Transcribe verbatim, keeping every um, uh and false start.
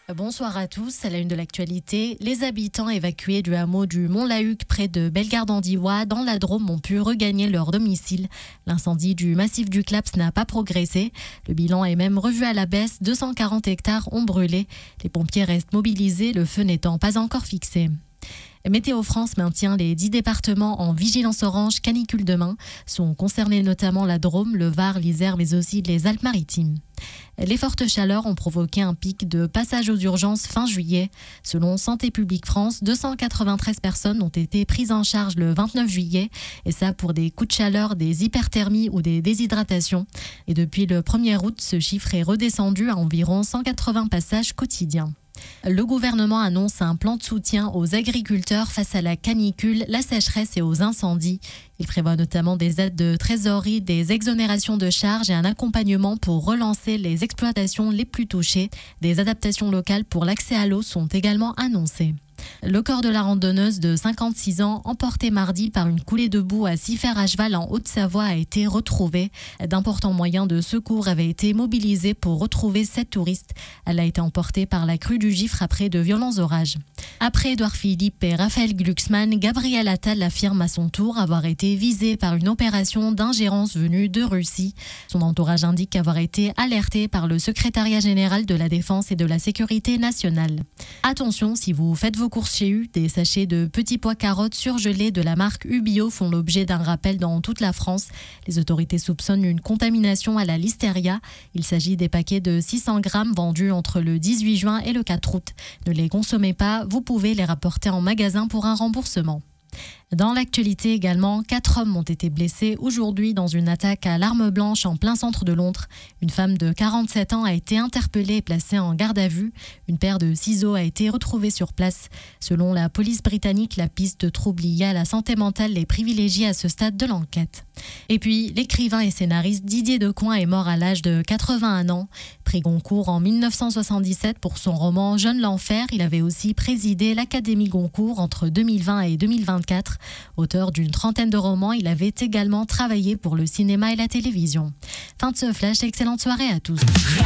Bonsoir à tous. À la une de l'actualité, les habitants évacués du hameau du Mont-Lahuc près de Bellegarde-en-Diois dans la Drôme ont pu regagner leur domicile. L'incendie du massif du Claps n'a pas progressé. Le bilan est même revu à la baisse. deux cent quarante hectares ont brûlé. Les pompiers restent mobilisés, le feu n'étant pas encore fixé. Météo France maintient les dix départements en vigilance orange canicule demain. Sont concernés notamment la Drôme, le Var, l'Isère, mais aussi les Alpes-Maritimes. Les fortes chaleurs ont provoqué un pic de passage aux urgences fin juillet. Selon Santé publique France, deux cent quatre-vingt-treize personnes ont été prises en charge le vingt-neuf juillet. Et ça pour des coups de chaleur, des hyperthermies ou des déshydratations. Et depuis le premier août, ce chiffre est redescendu à environ cent quatre-vingts passages quotidiens. Le gouvernement annonce un plan de soutien aux agriculteurs face à la canicule, la sécheresse et aux incendies. Il prévoit notamment des aides de trésorerie, des exonérations de charges et un accompagnement pour relancer les exploitations les plus touchées. Des adaptations locales pour l'accès à l'eau sont également annoncées. Le corps de la randonneuse de cinquante-six ans, emporté mardi par une coulée de boue à Siffert à cheval en Haute-Savoie, a été retrouvé. D'importants moyens de secours avaient été mobilisés pour retrouver cette touriste. Elle a été emportée par la crue du Gifre après de violents orages. Après Édouard Philippe et Raphaël Glucksmann, Gabriel Attal affirme à son tour avoir été visé par une opération d'ingérence venue de Russie. Son entourage indique avoir été alerté par le secrétariat général de la Défense et de la Sécurité nationale. Attention, si vous faites vos courses chez U, des sachets de petits pois carottes surgelés de la marque U-Bio font l'objet d'un rappel dans toute la France. Les autorités soupçonnent une contamination à la listeria. Il s'agit des paquets de six cents grammes vendus entre le dix-huit juin et le quatre août. Ne les consommez pas, vous pouvez les rapporter en magasin pour un remboursement. Dans l'actualité également, quatre hommes ont été blessés aujourd'hui dans une attaque à l'arme blanche en plein centre de Londres. Une femme de quarante-sept ans a été interpellée et placée en garde à vue. Une paire de ciseaux a été retrouvée sur place. Selon la police britannique, la piste de troubles liés à la santé mentale est privilégiée à ce stade de l'enquête. Et puis, l'écrivain et scénariste Didier Decoing est mort à l'âge de quatre-vingt-un ans. Prix Goncourt en mille neuf cent soixante-dix-sept pour son roman Jeune l'Enfer. Il avait aussi présidé l'Académie Goncourt entre deux mille vingt et deux mille vingt-quatre. Auteur d'une trentaine de romans, il avait également travaillé pour le cinéma et la télévision. Fin de ce flash, excellente soirée à tous.